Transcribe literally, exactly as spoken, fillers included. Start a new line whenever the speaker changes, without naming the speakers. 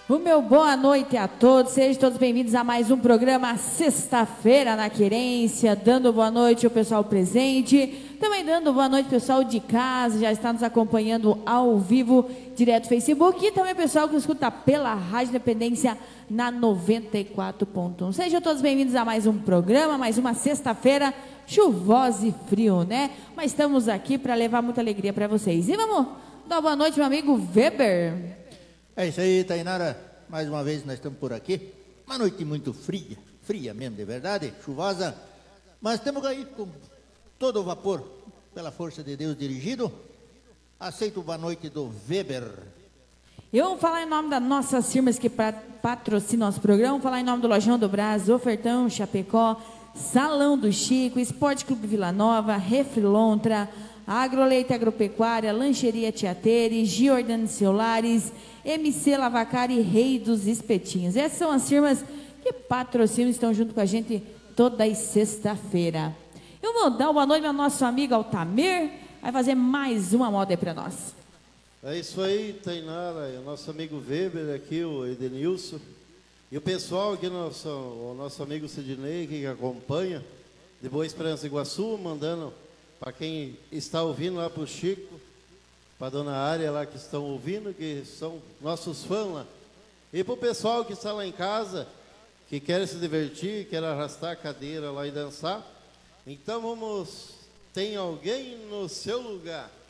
O meu boa noite a todos, sejam todos bem-vindos a mais um programa Sexta-feira na Querência, dando boa noite ao pessoal presente, também dando boa noite ao pessoal de casa, já está nos acompanhando ao vivo, direto no Facebook, e também o pessoal que escuta pela Rádio Independência na noventa e quatro ponto um. Sejam todos bem-vindos a mais um programa, mais uma sexta-feira chuvosa e frio, né? Mas estamos aqui para levar muita alegria para vocês. E vamos dar boa noite, meu amigo Weber.
É isso aí, Tainara, mais uma vez nós estamos por aqui, uma noite muito fria, fria mesmo, de verdade, chuvosa, mas estamos aí com todo o vapor, pela força de Deus dirigido. Aceito o boa noite do Weber.
Eu vou falar em nome das nossas firmas que patrocinam nosso programa, vou falar em nome do Lojão do Brás, Ofertão, Chapecó, Salão do Chico, Esporte Clube Vila Nova, Refrilontra, Agroleite Agropecuária, Lancheria Tiatere, Giordano Celulares, M C Lavacari e Rei dos Espetinhos. Essas são as firmas que patrocinam e estão junto com a gente toda sexta-feira. Eu vou dar uma boa noite ao nosso amigo Altamir, vai fazer mais uma moda aí para nós.
É isso aí, Tainara, o nosso amigo Weber aqui, o Edenilson, e o pessoal aqui, nosso, o nosso amigo Sidney, que acompanha, de Boa Esperança Iguaçu, mandando para quem está ouvindo lá para o Chico, para a dona Área lá que estão ouvindo, que são nossos fãs lá. E para o pessoal que está lá em casa, que quer se divertir, quer arrastar a cadeira lá e dançar. Então vamos, tem alguém no seu lugar.